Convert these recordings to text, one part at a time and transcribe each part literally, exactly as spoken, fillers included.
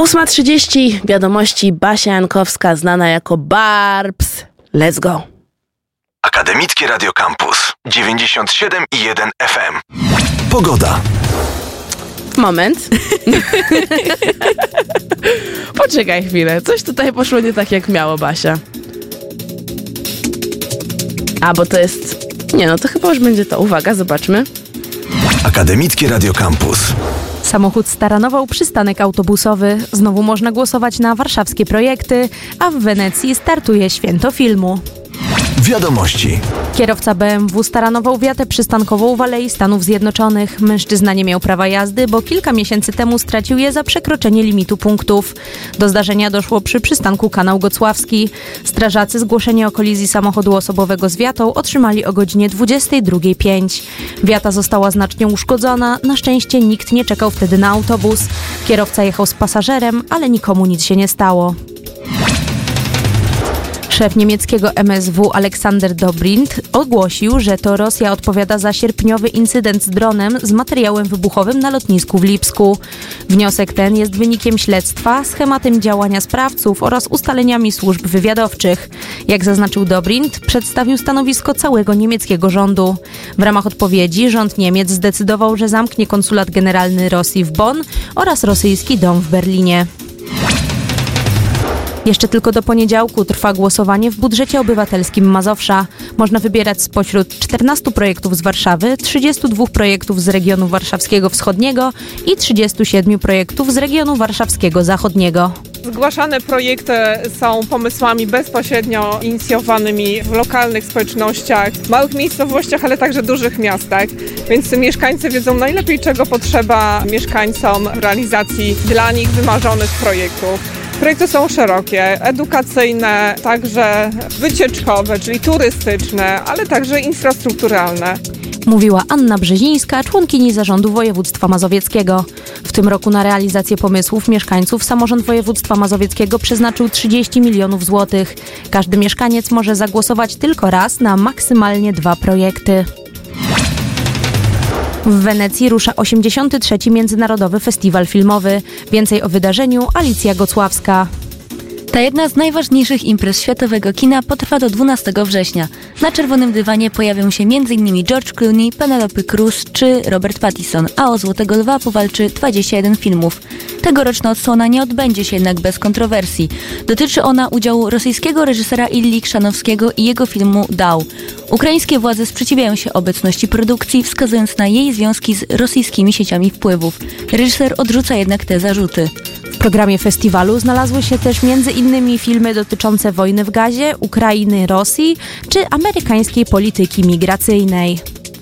ósma trzydzieści, wiadomości, Basia Jankowska, znana jako Barbs. Let's go. Akademickie Radio Campus dziewięćdziesiąt siedem i jeden F M. Pogoda. Moment. Poczekaj chwilę. Coś tutaj poszło nie tak, jak miało, Basia. A, bo to jest... Nie, no to chyba już będzie to. Uwaga, zobaczmy. Akademickie Radio Campus. Samochód staranował przystanek autobusowy. Znowu można głosować na warszawskie projekty, a w Wenecji startuje Święto Filmu. Wiadomości. Kierowca B M W staranował wiatę przystankową w Alei Stanów Zjednoczonych. Mężczyzna nie miał prawa jazdy, bo kilka miesięcy temu stracił je za przekroczenie limitu punktów. Do zdarzenia doszło przy przystanku Kanał Gocławski. Strażacy zgłoszenie o kolizji samochodu osobowego z wiatą otrzymali o godzinie dwudziestej drugiej pięć. Wiata została znacznie uszkodzona. Na szczęście nikt nie czekał wtedy na autobus. Kierowca jechał z pasażerem, ale nikomu nic się nie stało. Szef niemieckiego M S W Aleksander Dobrindt ogłosił, że to Rosja odpowiada za sierpniowy incydent z dronem z materiałem wybuchowym na lotnisku w Lipsku. Wniosek ten jest wynikiem śledztwa, schematem działania sprawców oraz ustaleniami służb wywiadowczych. Jak zaznaczył Dobrindt, przedstawił stanowisko całego niemieckiego rządu. W ramach odpowiedzi rząd Niemiec zdecydował, że zamknie konsulat generalny Rosji w Bonn oraz rosyjski dom w Berlinie. Jeszcze tylko do poniedziałku trwa głosowanie w budżecie obywatelskim Mazowsza. Można wybierać spośród czternastu projektów z Warszawy, trzydziestu dwóch projektów z regionu warszawskiego wschodniego i trzydziestu siedmiu projektów z regionu warszawskiego zachodniego. Zgłaszane projekty są pomysłami bezpośrednio inicjowanymi w lokalnych społecznościach, małych miejscowościach, ale także dużych miastach. Więc mieszkańcy wiedzą najlepiej, czego potrzeba mieszkańcom w realizacji dla nich wymarzonych projektów. Projekty są szerokie, edukacyjne, także wycieczkowe, czyli turystyczne, ale także infrastrukturalne. Mówiła Anna Brzezińska, członkini Zarządu Województwa Mazowieckiego. W tym roku na realizację pomysłów mieszkańców samorząd województwa mazowieckiego przeznaczył trzydzieści milionów złotych. Każdy mieszkaniec może zagłosować tylko raz na maksymalnie dwa projekty. W Wenecji rusza osiemdziesiąty trzeci Międzynarodowy Festiwal Filmowy. Więcej o wydarzeniu Alicja Gocławska. Ta jedna z najważniejszych imprez światowego kina potrwa do dwunastego września. Na czerwonym dywanie pojawią się m in George Clooney, Penelope Cruz czy Robert Pattinson, a o Złotego Lwa powalczy dwadzieścia jeden filmów. Tegoroczna odsłona nie odbędzie się jednak bez kontrowersji. Dotyczy ona udziału rosyjskiego reżysera Illi Krzanowskiego i jego filmu Dał. Ukraińskie władze sprzeciwiają się obecności produkcji, wskazując na jej związki z rosyjskimi sieciami wpływów. Reżyser odrzuca jednak te zarzuty. W programie festiwalu znalazły się też między innymi filmy dotyczące wojny w Gazie, Ukrainy, Rosji czy amerykańskiej polityki migracyjnej.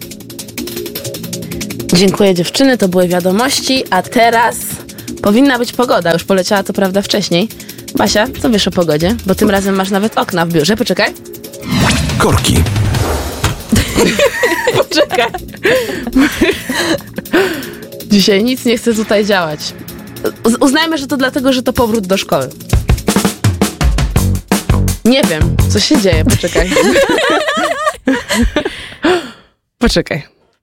Dziękuję, dziewczyny, to były wiadomości, a teraz powinna być pogoda. Już poleciała to prawda wcześniej. Basia, co wiesz o pogodzie? Bo tym razem masz nawet okna w biurze. Poczekaj. Korki. Poczekaj. Dzisiaj nic nie chce tutaj działać. Uznajmy, że to dlatego, że to powrót do szkoły. Nie wiem, co się dzieje. Poczekaj. Poczekaj.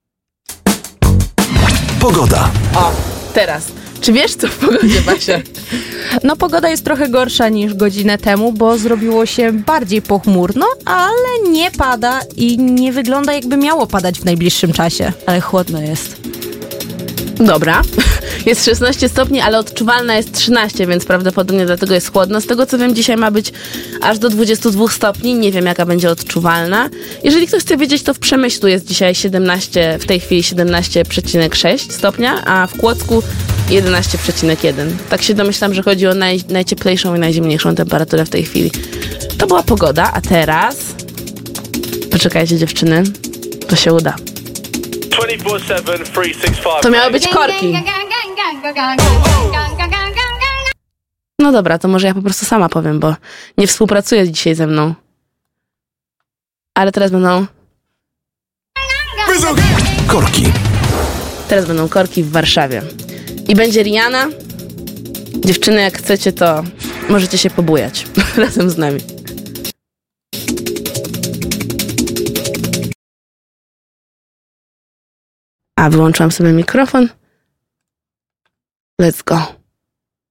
Pogoda. O, teraz. Czy wiesz, co w pogodzie, Basia? No pogoda jest trochę gorsza niż godzinę temu, bo zrobiło się bardziej pochmurno, ale nie pada i nie wygląda, jakby miało padać w najbliższym czasie. Ale chłodno jest. Dobra. Jest szesnaście stopni, ale odczuwalna jest trzynaście, więc prawdopodobnie dlatego jest chłodno. Z tego co wiem, dzisiaj ma być aż do dwudziestu dwóch stopni. Nie wiem, jaka będzie odczuwalna. Jeżeli ktoś chce wiedzieć, to w Przemyślu jest dzisiaj siedemnaście, w tej chwili siedemnaście przecinek sześć stopnia, a w Kłodzku jedenaście przecinek jeden. Tak się domyślam, że chodzi o naj, najcieplejszą i najzimniejszą temperaturę w tej chwili. To była pogoda, a teraz... Poczekajcie, dziewczyny. To się uda. To miały być korki. No dobra, to może ja po prostu sama powiem, bo nie współpracuje dzisiaj ze mną. Ale teraz będą... Korki. Teraz będą korki w Warszawie. I będzie Rihanna. Dziewczyny, jak chcecie, to możecie się pobujać razem z nami. A, wyłączyłam sobie mikrofon. Let's go.